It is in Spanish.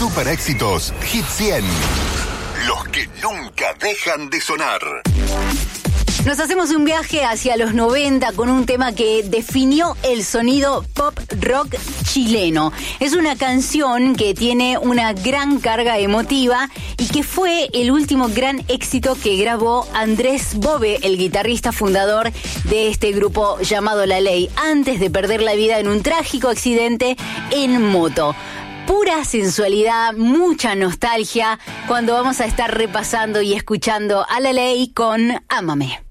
super éxitos Hit 100. Los que nunca dejan de sonar. Nos hacemos un viaje hacia los 90 con un tema que definió el sonido pop rock chileno. Es una canción que tiene una gran carga emotiva y que fue el último gran éxito que grabó Andrés Bove, el guitarrista fundador de este grupo llamado La Ley, antes de perder la vida en un trágico accidente en moto. Pura sensualidad, mucha nostalgia, cuando vamos a estar repasando y escuchando a La Ley con Ámame.